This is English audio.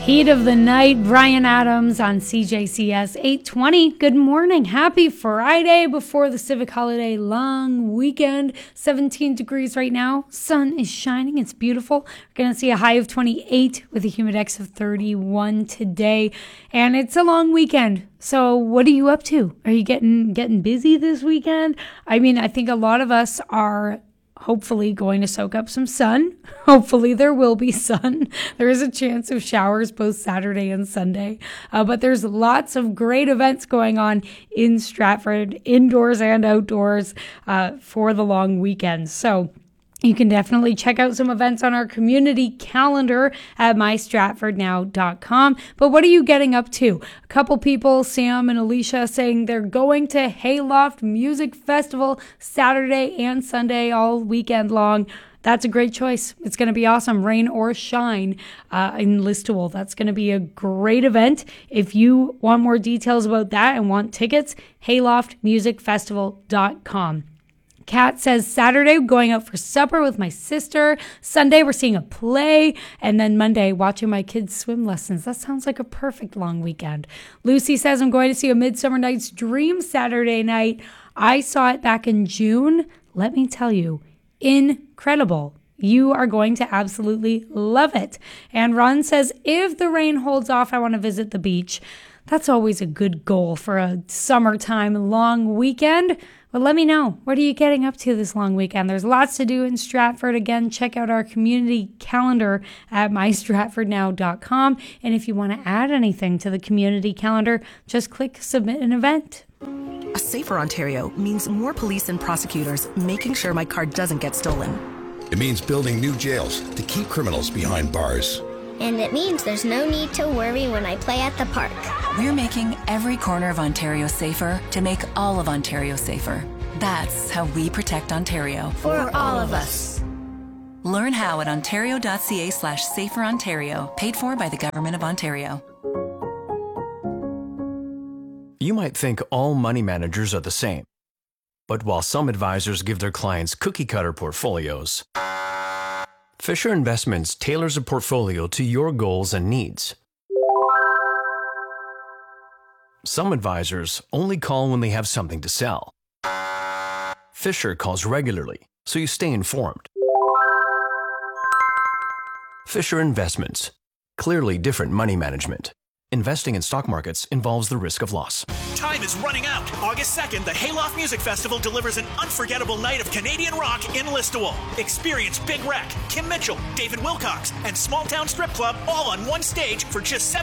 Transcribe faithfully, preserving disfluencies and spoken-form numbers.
Heat of the night, Brian Adams on C J C S eight twenty. Good morning. Happy Friday before the civic holiday long weekend. seventeen degrees right now. Sun is shining. It's beautiful. We're going to see a high of twenty-eight with a humidex of thirty-one today. And it's a long weekend. So what are you up to? Are you getting getting busy this weekend? I mean, I think a lot of us are hopefully going to soak up some sun. Hopefully there will be sun. There is a chance of showers both Saturday and Sunday. Uh, but there's lots of great events going on in Stratford, indoors and outdoors, uh, for the long weekend. So you can definitely check out some events on our community calendar at my stratford now dot com. But what are you getting up to? A couple people, Sam and Alicia, saying they're going to Hayloft Music Festival Saturday and Sunday all weekend long. That's a great choice. It's going to be awesome, rain or shine, uh, in Listowel. That's going to be a great event. If you want more details about that and want tickets, hayloft music festival dot com. Kat says, Saturday, going out for supper with my sister. Sunday, we're seeing a play. And then Monday, watching my kids' swim lessons. That sounds like a perfect long weekend. Lucy says, I'm going to see A Midsummer Night's Dream Saturday night. I saw it back in June. Let me tell you, incredible. You are going to absolutely love it. And Ron says, if the rain holds off, I want to visit the beach. That's always a good goal for a summertime long weekend. But let me know, what are you getting up to this long weekend? There's lots to do in Stratford. Again, check out our community calendar at my stratford now dot com. And if you want to add anything to the community calendar, just click Submit an Event. A safer Ontario means more police and prosecutors making sure my car doesn't get stolen. It means building new jails to keep criminals behind bars. And it means there's no need to worry when I play at the park. We're making every corner of Ontario safer to make all of Ontario safer. That's how we protect Ontario. For all of us. Learn how at ontario.ca slash safer Ontario, paid for by the Government of Ontario. You might think all money managers are the same. But while some advisors give their clients cookie-cutter portfolios, Fisher Investments tailors a portfolio to your goals and needs. Some advisors only call when they have something to sell. Fisher calls regularly, so you stay informed. Fisher Investments. Clearly different money management. Investing in stock markets involves the risk of loss. Time is running out. August second, the Hayloft Music Festival delivers an unforgettable night of Canadian rock in Listowel. Experience Big Wreck, Kim Mitchell, David Wilcox, and Small Town Strip Club all on one stage for just seven